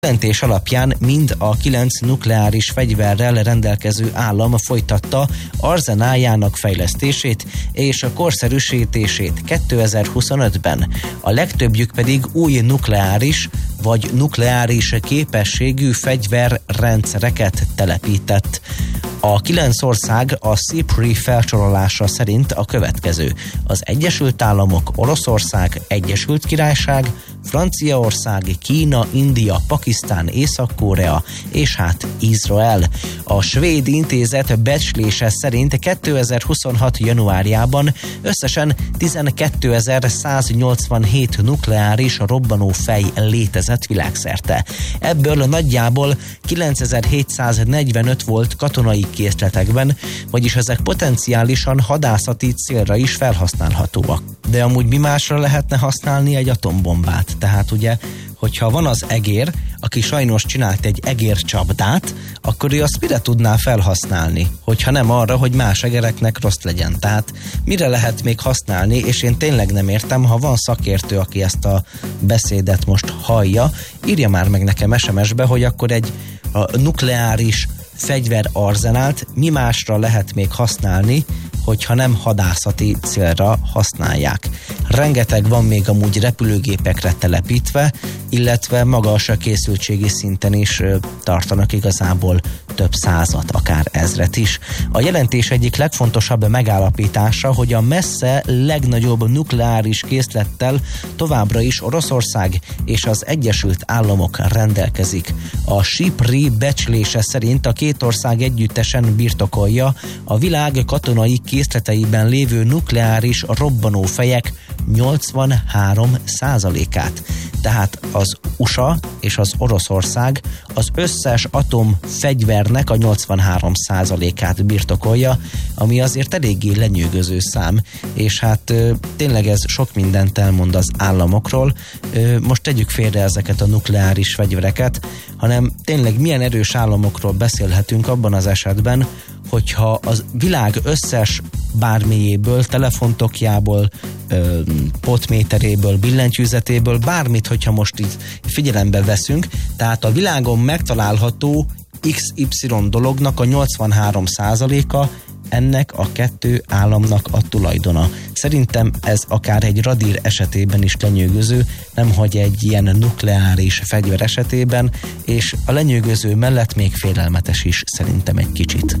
Jelentés alapján mind a 9 nukleáris fegyverrel rendelkező állam folytatta arzenáljának fejlesztését és a korszerűsítését 2025-ben. A legtöbbjük pedig új nukleáris vagy nukleáris képességű fegyverrendszereket telepített. A 9 ország a SIPRI felsorolása szerint a következő: az Egyesült Államok, Oroszország, Egyesült Királyság, Franciaország, Kína, India, Pakisztán, Észak-Korea és hát Izrael. A svéd intézet becslése szerint 2026. januárjában összesen 12.187 nukleáris robbanófej létezett világszerte. Ebből nagyjából 9.745 volt katonai készletekben, vagyis ezek potenciálisan hadászati célra is felhasználhatóak. De amúgy mi másra lehetne használni egy atombombát? Tehát ugye, hogyha van az egér, aki sajnos csinált egy egércsapdát, akkor ő azt mire tudná felhasználni, hogyha nem arra, hogy más egereknek rossz legyen. Tehát mire lehet még használni, és én tényleg nem értem, ha van szakértő, aki ezt a beszédet most hallja, írja már meg nekem SMS-be, hogy akkor egy nukleáris fegyverarzenált mi másra lehet még használni, hogyha nem hadászati célra használják. Rengeteg van még amúgy repülőgépekre telepítve, illetve magas a készültségi szinten is tartanak igazából több százat, akár ezret is. A jelentés egyik legfontosabb megállapítása, hogy a messze legnagyobb nukleáris készlettel továbbra is Oroszország és az Egyesült Államok rendelkezik. A SIPRI becslése szerint a két ország együttesen birtokolja a világ katonai készleteiben lévő nukleáris robbanófejek 83%-át. Tehát az USA és az Oroszország az összes atomfegyvernek a 83%-át birtokolja, ami azért eléggé lenyűgöző szám, és hát tényleg ez sok mindent elmond az államokról. Most tegyük félre ezeket a nukleáris fegyvereket, hanem tényleg milyen erős államokról beszélhetünk abban az esetben, hogyha az világ összes bármilyéből, telefontokjából, potméteréből, billentyűzetéből, bármit, hogyha most így figyelembe veszünk, tehát a világon megtalálható XY dolognak a 83%-a ennek a 2 államnak a tulajdona. Szerintem ez akár egy radír esetében is lenyűgöző, nemhogy egy ilyen nukleáris fegyver esetében, és a lenyűgöző mellett még félelmetes is szerintem egy kicsit.